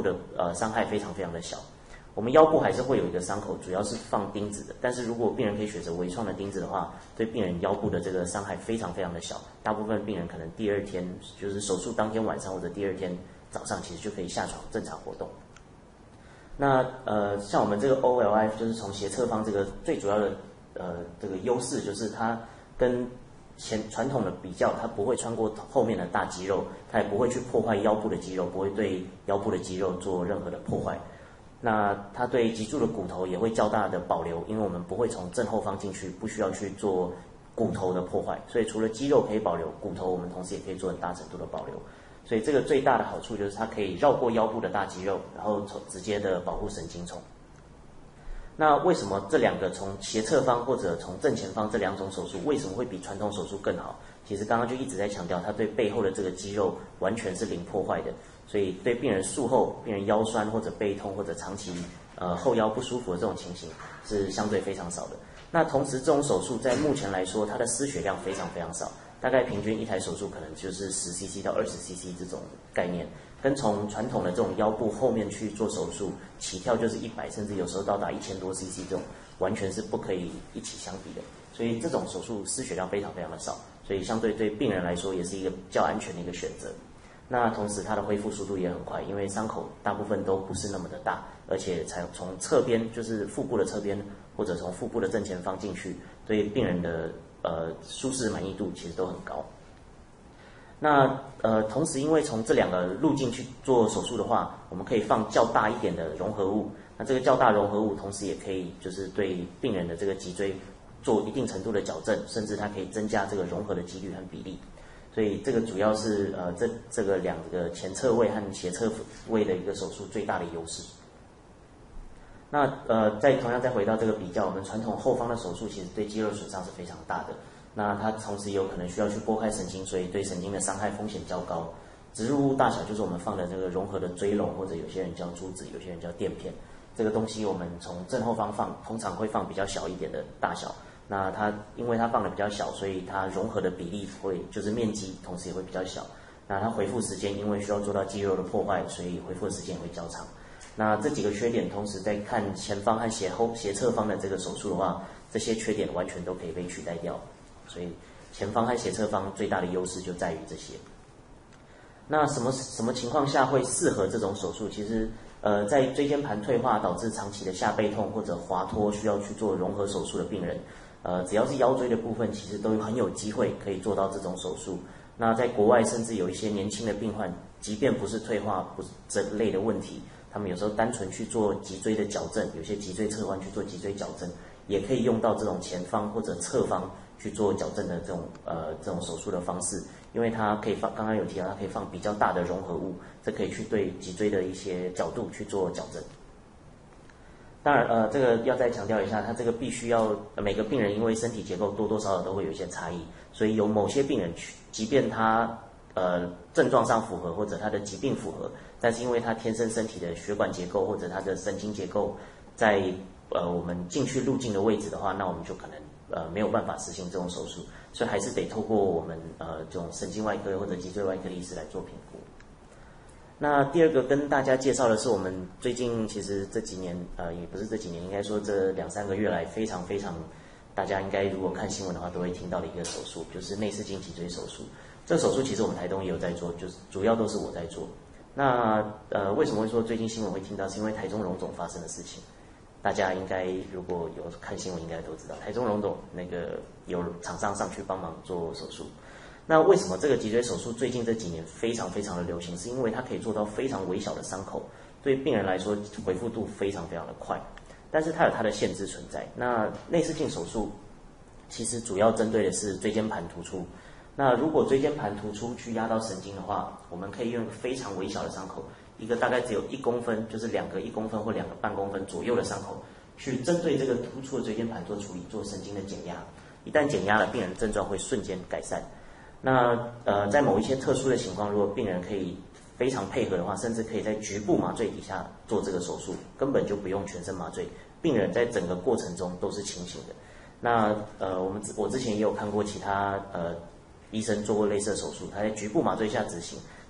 的伤害非常非常的小。我们腰部还是会有一个伤口，主要是放钉子的。但是如果病人可以选择微创的钉子的话，对病人腰部的这个伤害非常非常的小。大部分病人可能第二天，就是手术当天晚上或者第二天早上，其实就可以下床正常活动。那像我们这个 OLIF 就是从斜侧方这个最主要的这个优势就是它跟传统的比较，它不会穿过后面的大肌肉，它也不会去破坏腰部的肌肉，不会对腰部的肌肉做任何的破坏。那它对脊柱的骨头也会较大的保留，因为我们不会从正后方进去，不需要去做骨头的破坏，所以除了肌肉可以保留，骨头我们同时也可以做很大程度的保留。所以这个最大的好处就是它可以绕过腰部的大肌肉，然后直接的保护神经丛。那为什么这两个从斜侧方或者从正前方这两种手术为什么会比传统手术更好？其实刚刚就一直在强调，它对背后的这个肌肉完全是零破坏的，所以对病人术后、病人腰酸或者背痛或者长期后腰不舒服的这种情形是相对非常少的。那同时这种手术在目前来说，它的失血量非常非常少，大概平均一台手术可能就是10cc 到20cc 这种概念，跟从传统的这种腰部后面去做手术起跳就是100，甚至有时候到达1000多 cc 这种，完全是不可以一起相比的。所以这种手术失血量非常非常的少，所以相对对病人来说也是一个较安全的一个选择。那同时它的恢复速度也很快，因为伤口大部分都不是那么的大，而且才从侧边，就是腹部的侧边或者从腹部的正前方进去，对病人的舒适满意度其实都很高。那同时因为从这两个路径去做手术的话，我们可以放较大一点的融合物，那这个较大融合物同时也可以就是对病人的这个脊椎做一定程度的矫正，甚至它可以增加这个融合的几率和比例。所以这个主要是这个两个前侧位和斜侧位的一个手术最大的优势。那同样再回到这个比较，我们传统后方的手术其实对肌肉损伤是非常大的。那它同时有可能需要去拨开神经，所以对神经的伤害风险较高。植入物大小就是我们放的这个融合的锥笼，或者有些人叫珠子，有些人叫垫片。这个东西我们从正后方放，通常会放比较小一点的大小。那它因为它放的比较小，所以它融合的比例会就是面积，同时也会比较小。那它恢复时间因为需要做到肌肉的破坏，所以恢复的时间也会较长。那这几个缺点，同时在看前方和斜侧方的这个手术的话，这些缺点完全都可以被取代掉。所以前方和斜侧方最大的优势就在于这些。那什么情况下会适合这种手术？其实在椎间盘退化导致长期的下背痛或者滑脱需要去做融合手术的病人，只要是腰椎的部分，其实都很有机会可以做到这种手术。那在国外甚至有一些年轻的病患，即便不是退化不是这类的问题，他们有时候单纯去做脊椎的矫正，有些脊椎侧弯去做脊椎矫正，也可以用到这种前方或者侧方去做矫正的这种手术的方式，因为它可以放，刚刚有提到它可以放比较大的融合物，这可以去对脊椎的一些角度去做矫正。当然这个要再强调一下，它这个必须要每个病人因为身体结构多多少少都会有一些差异，所以有某些病人即便他症状上符合或者他的疾病符合，但是因为他天生身体的血管结构或者他的神经结构在我们进去路径的位置的话，那我们就可能没有办法实行这种手术，所以还是得透过我们这种神经外科或者脊椎外科的医师来做评估。那第二个跟大家介绍的是我们最近其实这几年也不是这几年，应该说这2-3个月来非常非常大家应该如果看新闻的话都会听到的一个手术，就是内视镜脊椎手术。这个手术其实我们台东也有在做，就是主要都是我在做。那为什么会说最近新闻会听到？是因为台中荣总发生的事情。大家应该如果有看新闻，应该都知道台中荣总那个有厂商上去帮忙做手术。那为什么这个脊椎手术最近这几年非常非常的流行？是因为它可以做到非常微小的伤口，对病人来说恢复度非常非常的快，但是它有它的限制存在。那内视镜手术其实主要针对的是椎间盘突出。那如果椎间盘突出去压到神经的话，我们可以用非常微小的伤口，一个大概只有1公分，就是2个1公分或2个半公分左右的伤口，去针对这个突出的椎间盘做处理，做神经的减压。一旦减压了，病人的症状会瞬间改善。那在某一些特殊的情况，如果病人可以非常配合的话，甚至可以在局部麻醉底下做这个手术，根本就不用全身麻醉，病人在整个过程中都是清醒的。那我之前也有看过其他医生做过类似的手术，他在局部麻醉下执行，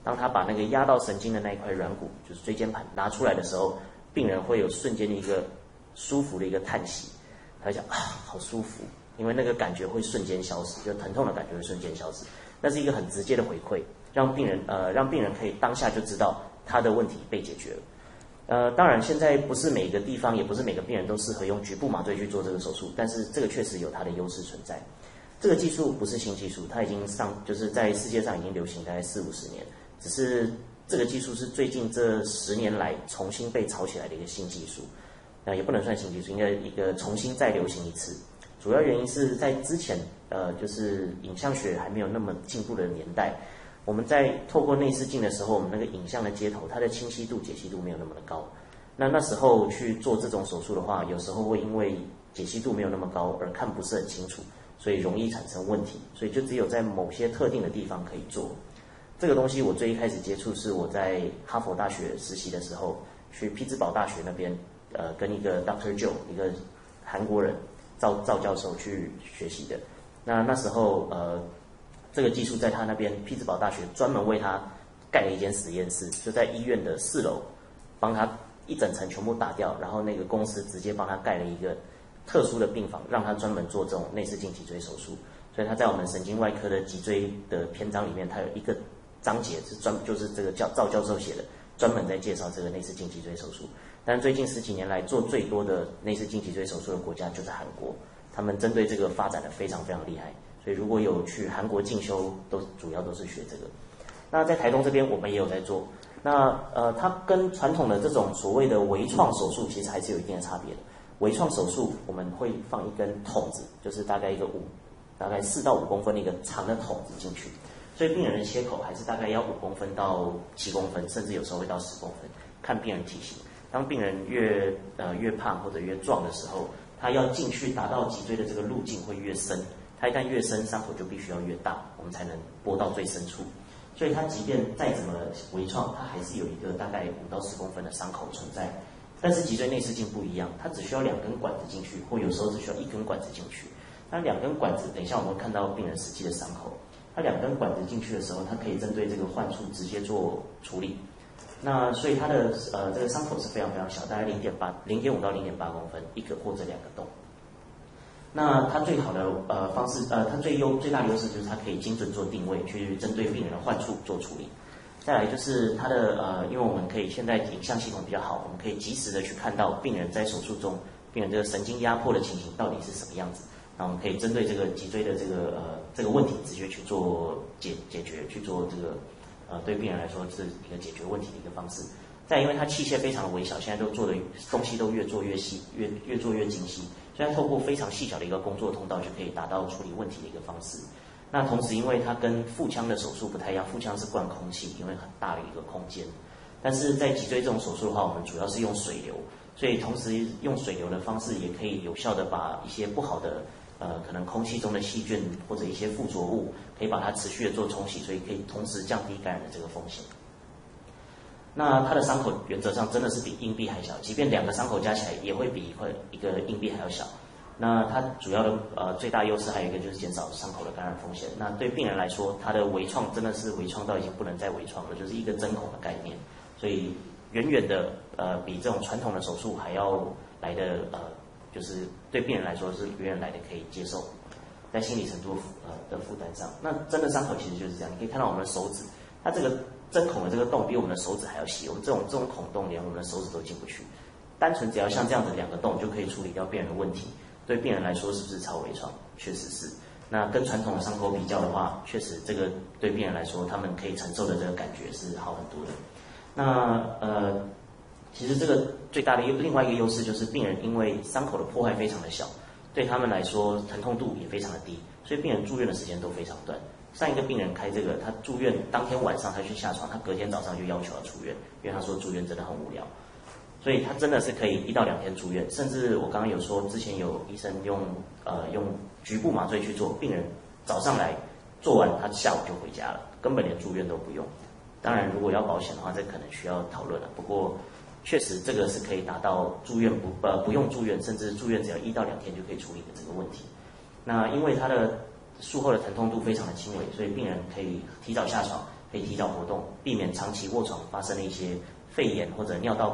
当他把那个压到神经的那一块软骨，就是椎间盘拿出来的时候，病人会有瞬间的一个舒服的一个叹息，他会讲啊，好舒服，因为那个感觉会瞬间消失，就疼痛的感觉会瞬间消失。那是一个很直接的回馈，让病人可以当下就知道他的问题被解决了。当然现在不是每个地方，也不是每个病人都适合用局部麻醉去做这个手术，但是这个确实有它的优势存在。这个技术不是新技术，它已经就是在世界上已经流行大概40-50年，只是这个技术是最近这10年来重新被炒起来的一个新技术。也不能算新技术，应该一个重新再流行一次。主要原因是在之前，就是影像学还没有那么进步的年代，我们在透过内视镜的时候，我们那个影像的接头，它的清晰度、解析度没有那么的高。那时候去做这种手术的话，有时候会因为解析度没有那么高而看不是很清楚，所以容易产生问题，所以就只有在某些特定的地方可以做。这个东西我最一开始接触是我在哈佛大学实习的时候，去匹兹堡大学那边，跟一个 Dr. Joe 一个韩国人赵教授去学习的。那时候这个技术在他那边匹兹堡大学专门为他盖了一间实验室，就在医院的4楼，帮他一整层全部打掉，然后那个公司直接帮他盖了一个特殊的病房，让他专门做这种内视镜脊椎手术。所以他在我们神经外科的脊椎的篇章里面，他有一个章节是就是这个赵教授写的，专门在介绍这个内视镜脊椎手术。但最近10几年来做最多的内视镜脊椎手术的国家就是韩国，他们针对这个发展的非常非常厉害。所以如果有去韩国进修，主要都是学这个。那在台东这边我们也有在做。那它跟传统的这种所谓的微创手术其实还是有一定的差别的。微创手术我们会放一根筒子，就是大概4到5公分的一个长的筒子进去，所以病人的切口还是大概要5公分到7公分，甚至有时候会到10公分，看病人体型。当病人越胖或者越壮的时候，他要进去达到脊椎的这个路径会越深，他一旦越深，伤口就必须要越大，我们才能拨到最深处。所以它即便再怎么微创，它还是有一个大概5到10公分的伤口存在。但是脊椎内视镜不一样，它只需要2根管子进去，或有时候只需要1根管子进去。那2根管子，等一下我们会看到病人实际的伤口，它2根管子进去的时候，它可以针对这个患处直接做处理。那所以它的这个伤口是非常非常小，大概0.5到0.8公分，一个或者2个洞。那它最好的方式，它最大的优势就是它可以精准做定位，去针对病人的患处做处理。再来就是它的因为我们可以现在影像系统比较好，我们可以及时的去看到病人在手术中，病人这个神经压迫的情形到底是什么样子。那我们可以针对这个脊椎的这个问题，直接去做解决，去做这个对病人来说是一个解决问题的一个方式。再因为它器械非常的微小，现在都做的东西都越做越细，越做越精细，所以它透过非常细小的一个工作通道就可以达到处理问题的一个方式。那同时因为它跟腹腔的手术不太一样，腹腔是灌空气，因为很大的一个空间。但是在脊椎这种手术的话，我们主要是用水流，所以同时用水流的方式也可以有效的把一些不好的可能空气中的细菌或者一些附着物，可以把它持续的做冲洗，所以可以同时降低感染的这个风险。那它的伤口原则上真的是比硬币还小，即便2个伤口加起来也会比一个硬币还要小。那它主要的最大优势还有一个就是减少伤口的感染风险。那对病人来说，它的微创真的是微创到已经不能再微创了，就是一个针孔的概念，所以远远的比这种传统的手术还要来的就是对病人来说是远远来的可以接受，在心理程度的负担上。那针的伤口其实就是这样，你可以看到我们的手指，它这个针孔的这个洞比我们的手指还要细，我们这种孔洞连我们的手指都进不去。单纯只要像这样子2个洞就可以处理掉病人的问题，对病人来说是不是超微创？确实是。那跟传统的伤口比较的话，确实这个对病人来说，他们可以承受的这个感觉是好很多的。那其实这个最大的另外一个优势就是病人因为伤口的破坏非常的小，对他们来说疼痛度也非常的低，所以病人住院的时间都非常短。上一个病人开这个，他住院当天晚上他去下床，他隔天早上就要求要出院，因为他说住院真的很无聊。所以他真的是可以1到2天住院，甚至我刚刚有说，之前有医生用局部麻醉去做，病人早上来做完，他下午就回家了，根本连住院都不用。当然，如果要保险的话，这可能需要讨论了。不过，确实这个是可以达到住院不用住院，甚至住院只要1到2天就可以处理的这个问题。那因为他的术后的疼痛度非常的轻微，所以病人可以提早下床， 可以提早活动，避免长期卧床发生了一些肺炎或者尿道